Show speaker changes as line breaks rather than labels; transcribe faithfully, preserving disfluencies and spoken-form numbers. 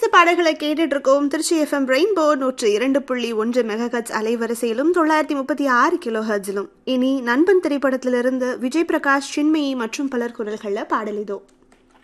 பாடல்களை கேட்டுட்டு இருக்கோம். திருச்சி எஃப்எம் ரெயின்போ நூற்று இரண்டு புள்ளி ஒன்று மெகாஹெர்ட்ஸ் அலைவரிசையிலும் தொள்ளாயிரத்தி முப்பத்தி ஆறு கிலோ ஹெர்ட்ஸிலும். இனி நண்பன் திரைப்படத்திலிருந்து விஜய் பிரகாஷ், சின்மயி மற்றும் பலர் குரல்கள்ல பாடல் இதோ.